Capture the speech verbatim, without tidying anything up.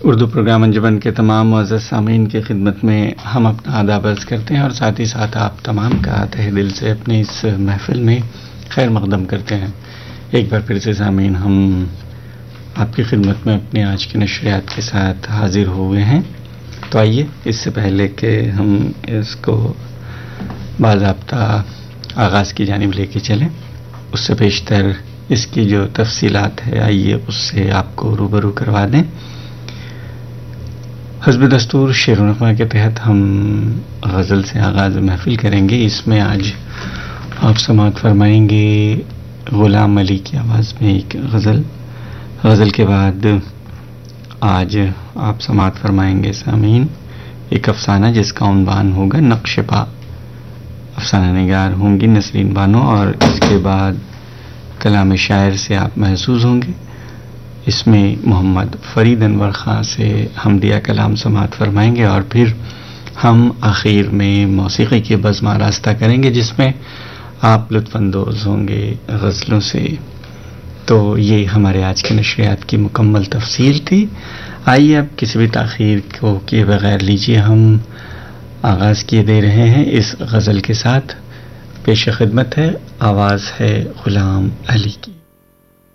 Urdu programme انجمن کے تمام معزز سامعین کی خدمت میں ہم اپنا آداب عرض کرتے ہیں اور ساتھ ہی ساتھ آپ تمام کا تہ دل سے اپنی اس محفل میں خیر مقدم کرتے ہیں۔ ایک بار پھر سے سامعین ہم آپ کی خدمت میں اپنے آج کی نشریات کے ساتھ حاضر ہوئے ہیں۔ تو آئیے اس سے پہلے کہ ہم اس کو باضابطہ آغاز کی جانب لے کے چلیں، اس سے بیشتر اس کی جو تفصیلات ہے آئیے اس سے آپ کو روبرو کروا دیں۔ حسب دستور شعر و نغمہ کے تحت ہم غزل سے آغاز محفل کریں گے۔ اس میں آج آپ سماعت فرمائیں گے غلام علی کی آواز میں ایک غزل۔ غزل کے بعد آج آپ سماعت فرمائیں گے سامعین ایک افسانہ جس کا عنوان ہوگا نقش پا۔ افسانہ نگار ہوں گی نسرین بانو، اور اس کے بعد کلام شاعر سے آپ محظوظ ہوں گے۔ اس میں محمد فرید انور خان سے حمدیہ کلام سماعت فرمائیں گے، اور پھر ہم آخر میں موسیقی کی بزم آراستہ کریں گے جس میں آپ لطف اندوز ہوں گے غزلوں سے۔ تو یہ ہمارے آج کے نشریات کی مکمل تفصیل تھی۔ آئیے اب کسی بھی تاخیر کو کیے بغیر لیجیے ہم آغاز کیے دے رہے ہیں اس غزل کے ساتھ۔ پیش خدمت ہے، آواز ہے غلام علی کی۔